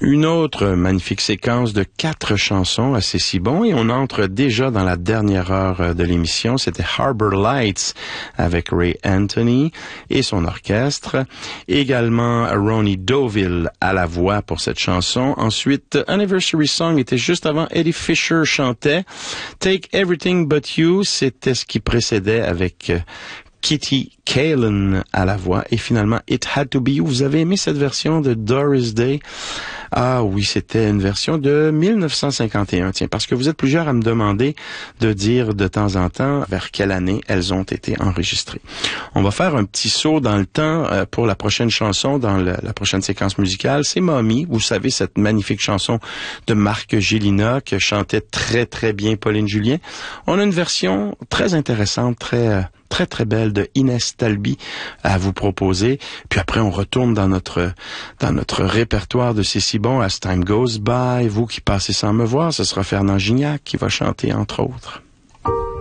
Une autre magnifique séquence de 4 chansons, assez si bon, et on entre déjà dans la dernière heure de l'émission. C'était Harbor Lights avec Ray Anthony et son orchestre. Également Ronnie Doville à la voix pour cette chanson. Ensuite, Anniversary Song était juste avant. Eddie Fisher chantait. Take Everything But You, c'était ce qui précédait avec Kitty Kalin à la voix. Et finalement, It Had To Be You. Vous avez aimé cette version de Doris Day? Ah oui, c'était une version de 1951. Tiens, parce que vous êtes plusieurs à me demander de dire de temps en temps vers quelle année elles ont été enregistrées. On va faire un petit saut dans le temps pour la prochaine chanson, dans la prochaine séquence musicale. C'est Mommy, vous savez, cette magnifique chanson de Marc Gélina que chantait très très bien Pauline Julien. On a une version très intéressante, très belle de Inès Talbi à vous proposer. Puis après, on retourne dans notre répertoire de C'est si bon, As Time Goes By. Vous qui passez sans me voir, ce sera Fernand Gignac qui va chanter, entre autres.